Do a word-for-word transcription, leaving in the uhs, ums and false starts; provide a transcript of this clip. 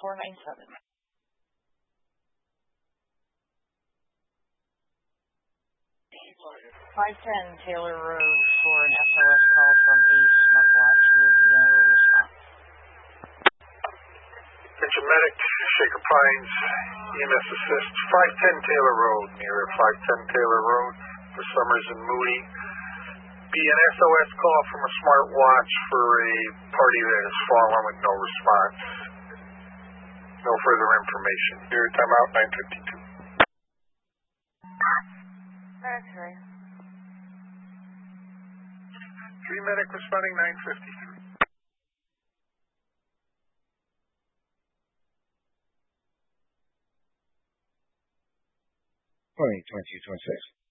four nine seven. five ten Taylor Road for an S O S call from a smartwatch with no response. Attention medic, Shaker Pines, E M S assist, five ten Taylor Road, near five ten Taylor Road for Summers and Moody. Be an S O S call from a smartwatch for a party that has fallen with no response. No further information. Here, timeout nine fifty-two. X-ray. Three medic responding nine fifty-three. twenty, twenty-two, twenty-six.